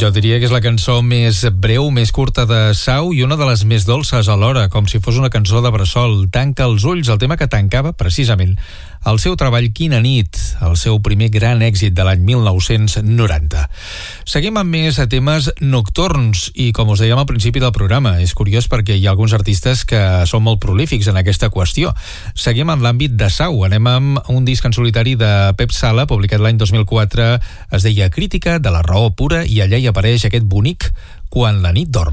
Jo diria que és la cançó més breu, més curta de Sau i una de les més dolces alhora, com si fos una cançó de bressol. Tanca els ulls, el tema que tancava precisament el seu treball Quina nit, el seu primer gran èxit de l'any 1990. Seguim amb més temes nocturns i, com us dèiem al principi del programa, és curiós perquè hi ha alguns artistes que són molt prolífics en aquesta qüestió. Seguim en l'àmbit de Sau, anem amb un disc en solitari de Pep Sala, publicat l'any 2004, es deia Crítica de la raó pura, i allà hi apareix aquest bonic Quan la nit dorm.